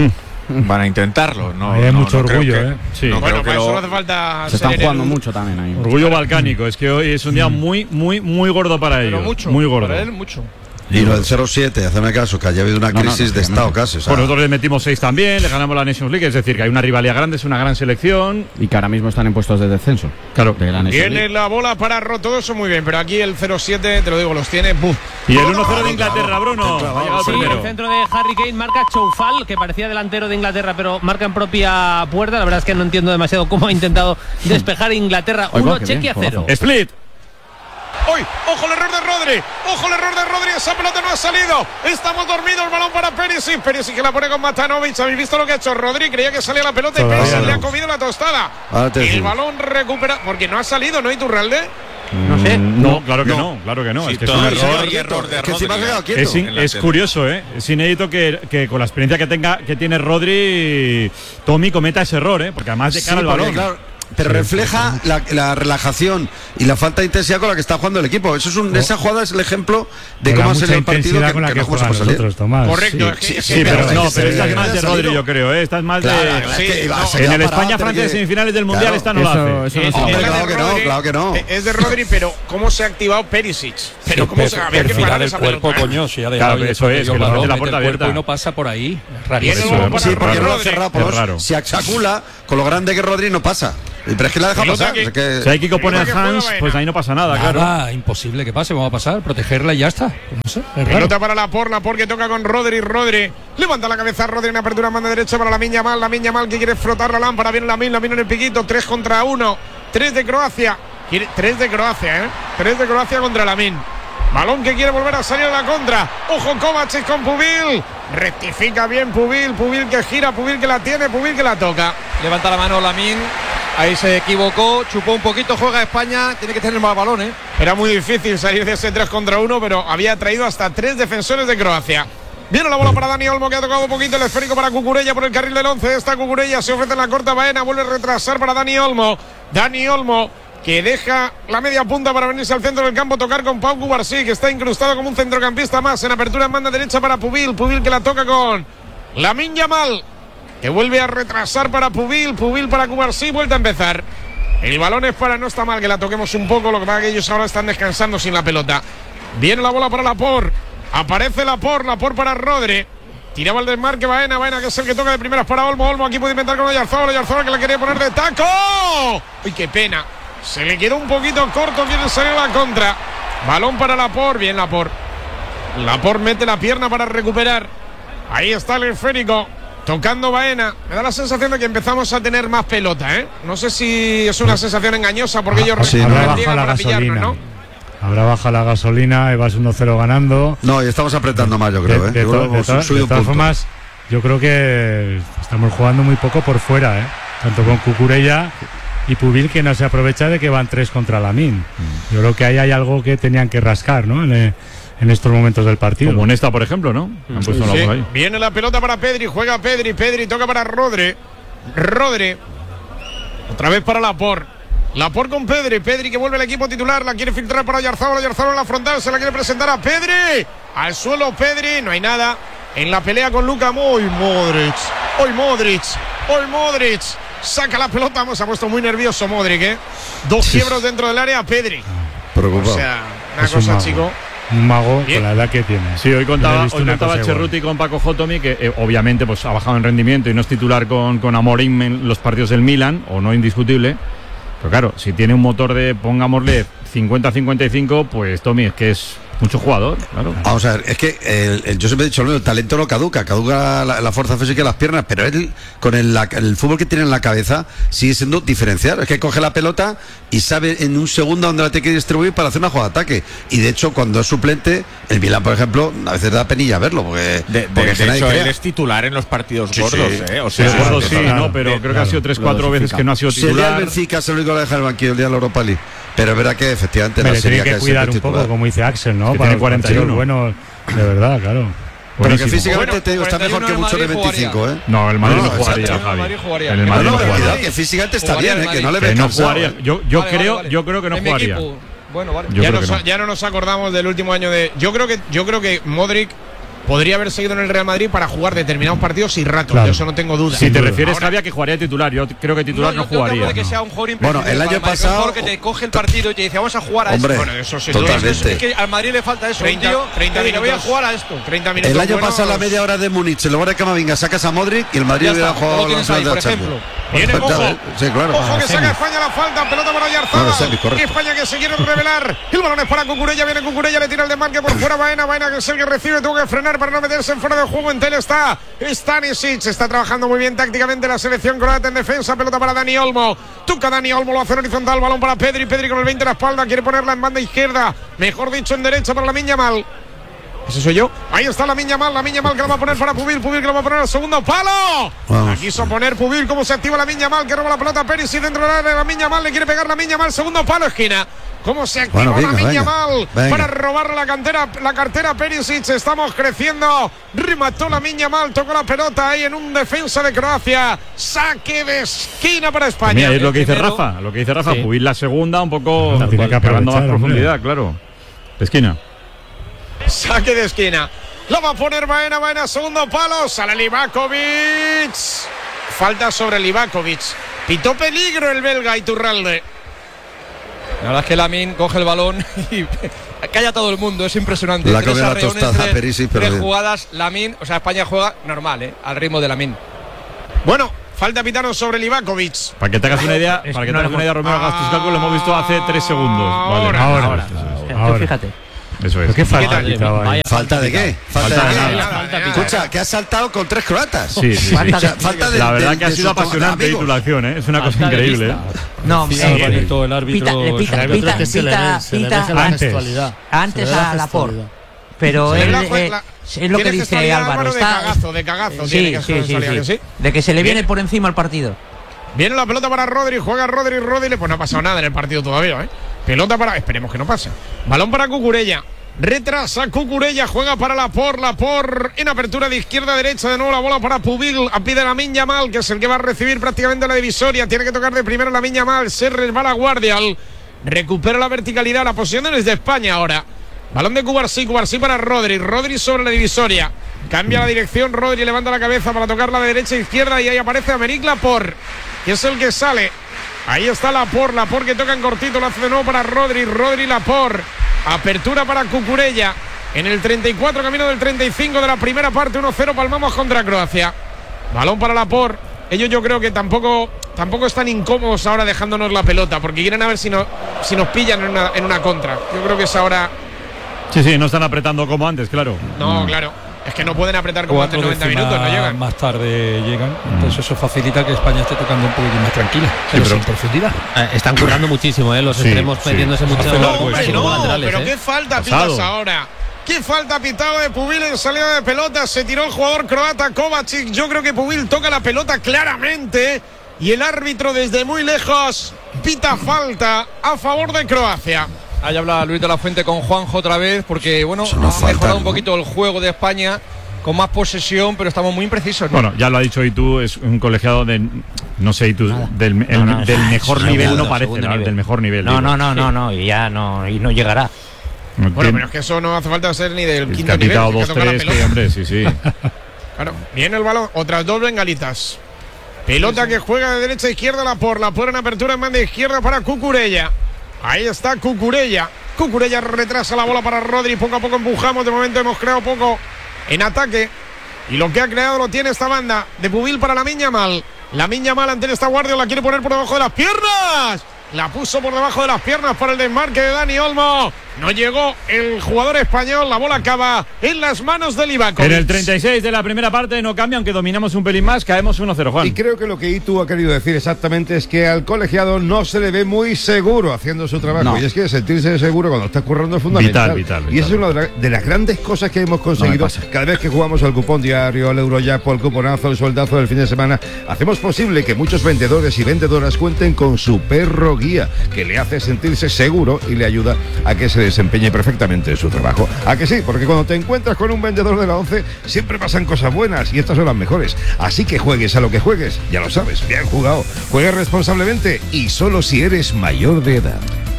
van a intentarlo. No, hay no, mucho no creo orgullo, que- ¿eh? Sí. no Bueno, creo que para eso lo- no hace falta Se están ser jugando el- mucho también ahí. Orgullo balcánico, es que hoy es un día muy, muy, muy gordo para Pero ellos. mucho. Muy gordo. Para él, mucho. Y lo del cero siete, hazme caso, que haya habido una No, no, crisis de lógicamente. estado casi. O sea, Bueno, nosotros le metimos seis también, le ganamos la Nations League, es decir, que hay una rivalidad grande, es una gran selección. Y que ahora mismo están en puestos de descenso. Claro. De la Nations Viene League. la bola para Ro, todo eso muy bien, pero aquí el cero siete, te lo digo, los tiene. ¡Buf! Y el uno cero de Inglaterra, Bruno. Ha llegado Sí, primero. el centro de Harry Kane marca Choufal, que parecía delantero de Inglaterra, pero marca en propia puerta. La verdad es que no entiendo demasiado cómo ha intentado despejar Inglaterra. Oiga, Uno, qué bien, Chequia cero. juegazo. Split. ¡Uy! ¡Ojo el error de Rodri! ¡Ojo el error de Rodri! ¡Esa pelota no ha salido! ¡Estamos dormidos! El balón para Perisic. Perisic que la pone con Matanovic. ¿Habéis visto lo que ha hecho Rodri? Creía que salía la pelota y Todavía Perisic no. le ha comido la tostada. Ahora te El decimos. balón recupera. Porque no ha salido, ¿no? ¿Iturralde? No sé. No, claro que no, No. claro que no. Sí, es que es un todavía error. hay error de Es que encima Rodri, se ha quedado ¿eh? quieto. Es, in- en la es tele. curioso, ¿eh? Es inédito que, que con la experiencia que tenga que tiene Rodri, Tommy cometa ese error, ¿eh? Porque además de cara Sí, al porque, balón. claro, pero refleja la, la relajación y la falta de intensidad con la que está jugando el equipo. Eso es un, esa jugada es el ejemplo de Con la cómo ha mucha salido el partido intensidad que, con la que que no jugamos juegan a salir. nosotros, Tomás. Correcto. Sí, es que- sí, Sí, pero pero no, es que pero se esta ve es que más no de ha salido. Rodri, yo creo, ¿eh? Esta es más Claro, de. claro, es que iba- se En queda el parado, España-Francia tiene de que- semifinales del Mundial, Claro. esta no Eso- la hace. eso no Eh, se eh, Hombre, es de claro que no, Rodri, claro que no. eh, Es de Rodri, pero ¿cómo se ha activado Perisic? Pero ¿cómo se había que parar esa pelota? coño, si ha Claro, dejado eso es, dio que el lo hace balón, la mete puerta el cuerpo abierta. y no pasa por ahí. Es Viene rarísimo. el balón para Sí, porque no lo ha Rodri. cerrado. Es Pues, raro. si Axacula, con lo grande que Rodri, no pasa. Pero es que la deja Pelota pasar. que- es que- Si hay Kiko pone Pelota el que juega Hans, Baena. pues ahí no pasa nada, claro. Nada, imposible que pase, vamos a pasar, protegerla y ya está. No sé, es raro. Pelota para Laporte, Laporte que toca con Rodri, Rodri. Levanta la cabeza Rodri en apertura, manda derecha para la Miña Mal, la Miña Mal que quiere frotar la lámpara, viene la Min, la Min en el piquito, tres contra uno, tres de Croacia. Quiere, tres de Croacia, ¿eh? Tres de Croacia contra la Min. Balón que quiere volver a salir a la contra. Ojo Kovacic con Pubil. Rectifica bien Pubil, Pubil que gira, Pubil que la tiene, Pubil que la toca. Levanta la mano Lamine. Ahí se equivocó, chupó un poquito, juega España, tiene que tener más balón, ¿eh? Era muy difícil salir de ese tres contra uno, pero había traído hasta tres defensores de Croacia. Viene la bola para Dani Olmo, que ha tocado un poquito el esférico para Cucurella por el carril del once. Esta Cucurella se ofrece en la corta Baena, vuelve a retrasar para Dani Olmo. Dani Olmo que deja la media punta para venirse al centro del campo, tocar con Pau Cubarsí, que está incrustado como un centrocampista más. En apertura en banda derecha para Pubil, Pubil que la toca con Lamine Yamal, que vuelve a retrasar para Pubil, Pubil para Cubarsí, vuelta a empezar. El balón es para, no está mal que la toquemos un poco, lo que pasa es que ellos ahora están descansando sin la pelota. Viene la bola para Laporte, aparece Laporte, Laporte para Rodri. Tiraba el desmarque Baena, Baena que es el que toca de primeras para Olmo, Olmo aquí puede inventar con Oyarzábal, Oyarzábal que la quería poner de taco. ¡Uy, qué pena! Se le quedó un poquito corto, quiere salir a la contra. Balón para Laporte, bien Laporte. Laporte mete la pierna para recuperar. Ahí está el esférico, tocando Baena. Me da la sensación de que empezamos a tener más pelota, ¿eh? No sé si es una sensación engañosa porque ellos sí, re- habrá re- bajado llegan la para pillarnos, gasolina. ¿no? Habrá bajado la gasolina y vas uno cero ganando. No, y estamos apretando más, yo creo. De, ¿eh? de Yo to- creo de que hemos to- subido de un todas punto. formas, yo creo que estamos jugando muy poco por fuera, ¿eh? Tanto con Cucurella y Pubil, que no se aprovecha de que van tres contra Lamine. Yo creo que ahí hay algo que tenían que rascar, ¿no? En, eh, en estos momentos del partido. Como en esta, por ejemplo, ¿no? Han puesto la Sí. bola ahí. Viene la pelota para Pedri, juega Pedri, Pedri toca para Rodri. Rodri. Otra vez para Laporte. Laporte con Pedri, Pedri que vuelve al equipo titular, la quiere filtrar para Oyarzábal, Oyarzábal en la frontal, se la quiere presentar a Pedri. Al suelo Pedri, no hay nada. En la pelea con Luka, hoy Modric, hoy Modric, hoy Modric. Saca la pelota, se ha puesto muy nervioso Modric, ¿eh? Dos quiebros dentro del área, Pedri. Preocupado. O sea, una Es un cosa, mago. chico. Un mago Bien. con la edad que tiene. Sí, hoy Yo no he contaba, visto hoy una contaba cosa igual. Cerruti con Paco Jotomi que eh, obviamente pues ha bajado en rendimiento y no es titular con, con Amorim en los partidos del Milan, o no indiscutible. Pero claro, si tiene un motor de, pongámosle, cincuenta a cincuenta y cinco, pues Tommy es que es mucho jugador, claro. Vamos a ver, es que el, el- yo siempre he dicho lo mismo, el talento no caduca, caduca la, la fuerza física y las piernas, pero él, con el, la- el fútbol que tiene en la cabeza, sigue siendo diferencial. Es que coge la pelota y sabe en un segundo dónde la tiene que distribuir para hacer una jugada de ataque. Y de hecho, cuando es suplente, el Milan, por ejemplo, a veces da penilla verlo, porque, De, de- porque de es que nadie hecho, crea. él es titular en los partidos Sí, gordos, sí. ¿eh? O Sí, sea, gordo que sí, total. no, pero Bien, creo que ha sido tres, cuatro veces que no ha sido Sería el titular. Benfica, se lo único que deja el banquillo el día de la Europa League. Pero es verdad que efectivamente Me la le serie tiene que cuidar un poco, como dice Axel, ¿no? que Para tiene los cuarenta y uno. partidos buenos, de verdad, claro. Pero que Buenísimo. físicamente Bueno, te digo, está mejor cuarenta y que uno mucho de el Madrid veinticinco, ¿eh? No, el Madrid No, no, no, jugaría, exacto. Javi. El Madrid jugaría. En el No, Madrid No, no, no, jugaría. cuidado, que físicamente está Jugaría bien, el ¿eh? Que no le Que ve no cansado. jugaría. Yo, yo Vale, creo, vale, vale. yo creo que no En mi jugaría. equipo. Bueno, vale. Yo ya, creo nos, que no. ya no nos acordamos del último año de. Yo creo que, yo creo que Modric podría haber seguido en el Real Madrid para jugar determinados partidos y ratos, claro. De eso no tengo duda. Si te refieres, Javier, que jugaría titular, yo creo que titular no, no jugaría. Que no. sea un jugador bueno, el año pasado que te coge el partido y te dice vamos a jugar a hombre, esto. Bueno, eso sí, totalmente. Eso es que al Madrid le falta eso. treinta, tío, treinta minutos, minutos, voy a jugar a esto. treinta minutos. El año buenos. pasado la media hora de Múnich, en lugar de Camavinga sacas a Modric y el Madrid hubiera jugado la final de la Champions. Viene, ojo, sí, claro. ojo que saca España la falta, pelota para Oyarzabal. Bueno, España que se quiere revelar. El balón es para Cucurella, viene Cucurella, le tira el desmarque por fuera Baena, Baena que es el que recibe, tuvo que frenar para no meterse en fuera de juego. En tele está Stanisic, está trabajando muy bien tácticamente la selección croata en defensa, pelota para Dani Olmo. Tuca Dani Olmo, lo hace en horizontal, balón para Pedri, Pedri con el veinte a la espalda, quiere ponerla en banda izquierda, mejor dicho en derecha para Lamine Yamal. Ese soy yo. Ahí está Lamine Yamal, Lamine Yamal que lo va a poner para Pubil, Pubil que lo va a poner al segundo palo. Vamos. La quiso poner Pubil, cómo se activa Lamine Yamal, que roba la pelota a Perisic dentro del área de Lamine Yamal, le quiere pegar Lamine Yamal, segundo palo, esquina. Cómo se activa bueno, Lamine Yamal para robar la cantera, la cartera Perisic. Estamos creciendo. Remató Lamine Yamal, tocó la pelota ahí en un defensa de Croacia. Saque de esquina para España. Mira, es lo que dice primero, Rafa, lo que dice Rafa, sí. Pubil la segunda, un poco cargando más profundidad, hombre. Claro. De esquina. Saque de esquina. Lo va a poner Baena, Baena, segundo palo. Sale Livakovic. Falta sobre Livakovic. Pitó peligro el belga Iturralde. La verdad es que Lamine coge el balón y calla a todo el mundo, es impresionante. La tres arreones, tostada, Perisic, tres pero jugadas, Lamine, o sea, España juega normal, ¿eh? Al ritmo de Lamine. Bueno, falta pitaron sobre Livakovic. Para que te hagas una idea, para que te hagas una idea, Romero, hagas tus cálculos, lo hemos visto hace tres segundos. Vale, ahora, ahora, ahora, ahora. Fíjate. Eso es. ¿Qué falta? ¿Falta, ¿Falta de qué? ¿Falta, falta de de qué? nada. Falta Escucha, que ha saltado con tres croatas. Sí, sí, sí. Falta de, falta de, la verdad de, que ha sido apasionante titulación, ¿eh? Es una cosa increíble. ¿eh? No, sí, eh, el, el árbitro, pita, pita, el árbitro pita, que se pita, le ve, se pita, le ve la antes, gestualidad. Antes a Laporte. Pero él, él, eh, la, es lo que dice Álvaro. De está, cagazo, de cagazo. Sí, tiene sí, sí, sí, ¿sí? De que se le viene Bien. por encima el partido. Viene la pelota para Rodri, juega Rodri, Rodri, pues no ha pasado nada en el partido todavía, ¿eh? Pelota para, esperemos que no pase. Balón para Cucurella. Retrasa Cucurella, juega para Laporte, Laporte en apertura de izquierda a derecha, de nuevo la bola para Pubil, a pide Lamine Yamal, que es el que va a recibir prácticamente la divisoria, tiene que tocar de primero Lamine Yamal, se resbala Guardial, recupera la verticalidad, la posición es de España ahora. Balón de Cubarsí, Cubarsí para Rodri, Rodri sobre la divisoria, cambia la dirección, Rodri levanta la cabeza para tocarla de derecha a izquierda y ahí aparece Aymeric Laporte, que es el que sale. Ahí está Laporte, Laporte que toca en cortito, lo hace de nuevo para Rodri, Rodri Laporte. Apertura para Cucurella. En el treinta y cuatro, camino del treinta y cinco de la primera parte, uno cero, palmamos contra Croacia. Balón para Laporte. Ellos yo creo que tampoco, tampoco están incómodos ahora dejándonos la pelota, porque quieren a ver si, no, si nos pillan en una, en una contra. Yo creo que es ahora. Sí, sí, no están apretando como antes, claro. No, mm. claro. Es que no pueden apretar como antes noventa minutos, no llegan. Más tarde llegan, entonces eso facilita que España esté tocando un poquitín más tranquila, pero, sí, pero sin profundidad. Eh, están currando muchísimo, ¿eh? Los sí, extremos sí. metiéndose mucho. No, hombre, no, laterales, pero ¿eh? qué falta pitas ahora. ¿Qué falta pitado de Pubil en salida de pelota? Se tiró el jugador croata Kovacic. Yo creo que Pubil toca la pelota claramente y el árbitro desde muy lejos pita falta a favor de Croacia. Ahí habla Luis de la Fuente con Juanjo otra vez, porque bueno, no ha falta, mejorado ¿no? un poquito el juego de España, con más posesión, pero estamos muy imprecisos, ¿no? Bueno, ya lo ha dicho Itu, es un colegiado de, no sé, Itu, del, el, no, no, del mejor sí, nivel, no parece, ¿no? Del mejor nivel. No, digo. no, no, sí. no, no, y ya no, y no llegará. No bueno, pero es que eso no hace falta ser ni del quinto ha nivel. dos, tres, que, hombre, sí, sí. Claro, viene el balón, otras dos bengalitas. Pelota sí, sí. que juega de derecha a izquierda Laporte, Laporte en apertura en banda izquierda para Cucurella. Ahí está Cucurella. Cucurella retrasa la bola para Rodri, poco a poco empujamos, de momento hemos creado poco en ataque y lo que ha creado lo tiene esta banda de Pubil para Lamine Yamal. Lamine Yamal ante esta guardia, la quiere poner por debajo de las piernas, la puso por debajo de las piernas para el desmarque de Dani Olmo. No llegó el jugador español, la bola acaba en las manos de Livakovic. En el treinta y seis de la primera parte no cambia, aunque dominamos un pelín más, caemos uno cero, Juan. Y creo que lo que Itu ha querido decir exactamente es que al colegiado no se le ve muy seguro haciendo su trabajo. No. Y es que sentirse seguro cuando está currando es fundamental. Vital, vital, vital. Y esa es una de, la, de las grandes cosas que hemos conseguido. No cada vez que jugamos al cupón diario, al Eurojackpot, al cuponazo, al sueldazo del fin de semana, hacemos posible que muchos vendedores y vendedoras cuenten con su perro guía, que le hace sentirse seguro y le ayuda a que se desempeñe perfectamente en su trabajo. ¿A que sí? Porque cuando te encuentras con un vendedor de la once siempre pasan cosas buenas y estas son las mejores. Así que juegues a lo que juegues, ya lo sabes, bien jugado. Juega responsablemente y solo si eres mayor de edad.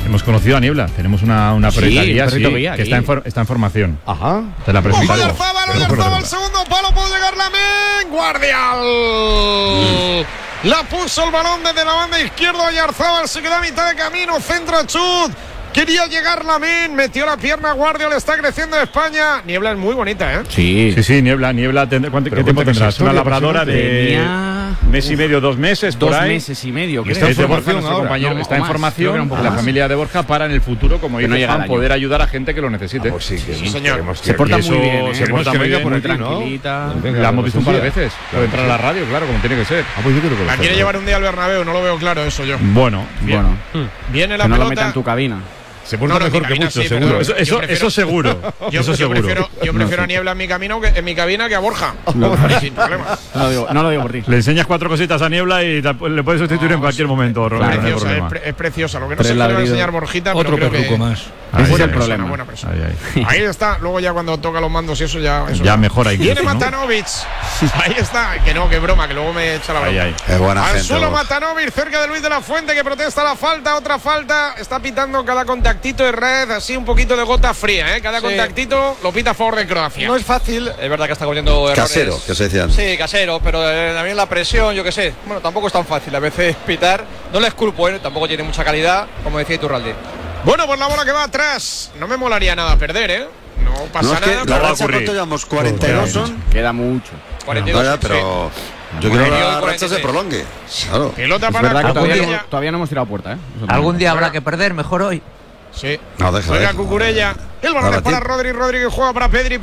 Hemos conocido a Niebla. Tenemos una, una Sí, perrita el sí, perrito guía que aquí. está en, for- está en formación. Ajá. Te la presentamos. Oyarzábal, Oyarzábal, segundo palo, puede llegar Lamén. Guardial. La puso el balón desde la banda izquierda. Oyarzábal se queda a mitad de camino. Centro chut. Quería llegar Lamén, metió la pierna Guardiol, está creciendo España. Niebla es muy bonita, ¿eh? Sí. Sí, sí, Niebla, Niebla. tend- ¿cuánto- ¿Qué tiempo tendrás? Una labradora de Tenía mes y medio, dos meses, dos por ahí. meses y medio, Y creo. está en Está en formación, formación nuestro ahora. compañero. No, está o en más, creo que formación era un poco la más. familia de Borja para en el futuro, como Que dice no llega Juan, el año. poder ayudar a gente que lo necesite. Ah, pues sí, que Sí, señor. queremos Se que- porta y muy eso bien, ¿eh? se Queremos porta que muy venga bien. por aquí, ¿no? tranquilita. Venga, La hemos pues visto un par de día. veces. Claro Puede entrar que a la sí. radio, claro, como tiene que ser. Ah, pues yo creo que lo La está quiere bien. llevar un día al Bernabéu, no lo veo claro eso yo. Bueno, Bien. Bueno, Viene la que no lo pelota. meta en tu cabina. Se porta No, no, mejor mi que cabina mucho, sí, seguro. pero- eso, Yo eso, prefiero- eso seguro. Yo, eso yo seguro. prefiero, yo No, prefiero sí. a Niebla en mi, camino que, en mi cabina que a Borja. Sin problema. No lo digo, no lo digo por ti. Le enseñas cuatro cositas a Niebla y te- le puedes sustituir en cualquier momento, Roberto, Es no hay preciosa, es, problema. pre- es preciosa. Lo que no Tres sé qué le va a ladridos. enseñar Borjita, Otro pero creo perruco que más. Ahí, Ese es ahí, el ahí. problema. Buena persona. Ahí, ahí. Ahí está, luego ya cuando toca los mandos y eso ya. Eso Ya mejora incluso, Viene ¿no? Matanovic. Ahí está. Que no, que broma, que luego me echa la broma. Ahí, ahí. Es buena Al gente. suelo Borja. Matanovic, cerca de Luis de la Fuente, que protesta la falta. Otra falta. Está pitando cada contactito de red, así un poquito de gota fría, ¿eh? Cada Sí. contactito lo pita a favor de Croacia. No es fácil, es verdad que está cometiendo errores. Casero, que se decía antes. Sí, casero, pero eh, también la presión, yo qué sé. Bueno, tampoco es tan fácil a veces pitar. No le esculpo, ¿eh? Tampoco tiene mucha calidad, como decía Iturralde. Bueno, pues la bola que va atrás. No me molaría nada perder, ¿eh? No pasa No, es que nada. la pero- racha, ¿cuánto llevamos? ¿cuarenta y dos son? Queda mucho. cuarenta y dos, Vaya, sí. pero yo Bueno, quiero y la hoy racha cuarenta y se seis. prolongue. Claro. Pelota Es para verdad que todavía, Cucurella. no, todavía no hemos tirado puerta, ¿eh? Eso Algún día habrá que perder, mejor hoy. Sí. No, deja, Juega deja. Cucurella. El balón Ahora es para ti- Rodri. Rodri que juega para Pedri.